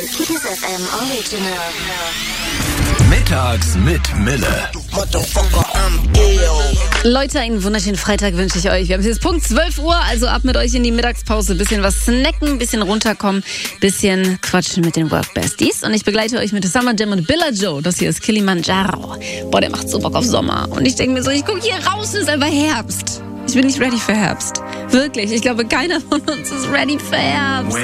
Kiss FM Original. Mittags mit Mille. Leute, einen wunderschönen Freitag wünsche ich euch. Wir haben jetzt Punkt 12 Uhr, also ab mit euch in die Mittagspause. Bisschen was snacken, bisschen runterkommen, bisschen quatschen mit den Work Besties. Und ich begleite euch mit Summer Jam und Billa Joe. Das hier ist Kilimanjaro. Boah, der macht so Bock auf Sommer. Und ich denke mir so, ich gucke hier raus, es ist einfach Herbst. Ich bin nicht ready für Herbst. Wirklich, ich glaube, keiner von uns ist ready für Herbst.